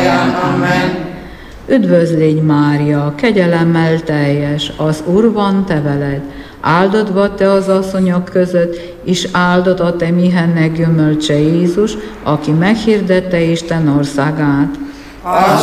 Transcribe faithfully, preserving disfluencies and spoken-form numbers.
mindnyájan. Amen. Üdvözlégy Mária, kegyelemmel teljes, az Úr van te veled, áldott vagy te az asszonyok között, és áldott a te mihennek gyümölcse Jézus, aki meghirdette Isten országát.